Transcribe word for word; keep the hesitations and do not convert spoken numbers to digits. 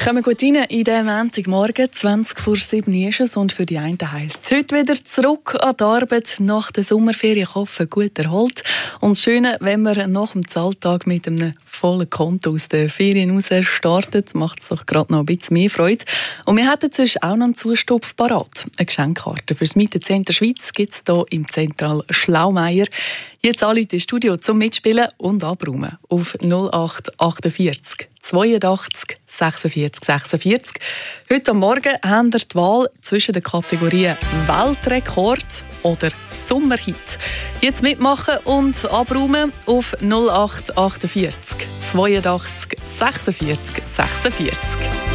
Kommen gut rein in den Montagmorgen, zwanzig vor sieben ist es, und für die einen heisst es heute wieder zurück an die Arbeit nach der Sommerferien. Ich hoffe, gut erholt. Und das Schöne, wenn man nach dem Zahltag mit einem vollen Konto aus den Ferien raus startet, macht es doch gerade noch ein bisschen mehr Freude. Und wir hätten sonst auch noch einen Zustopf parat. Eine Geschenkkarte für das Mietenzentrum Schweiz gibt es hier im Zentral Schlaumeier. Jetzt alle ins Studio zum Mitspielen und abräumen auf null acht achtundvierzig zweiundachtzig sechsundvierzig sechsundvierzig. Heute am Morgen haben wir die Wahl zwischen den Kategorien Weltrekord oder Sommerhit. Jetzt mitmachen und abräumen auf null acht achtundvierzig zweiundachtzig sechsundvierzig sechsundvierzig.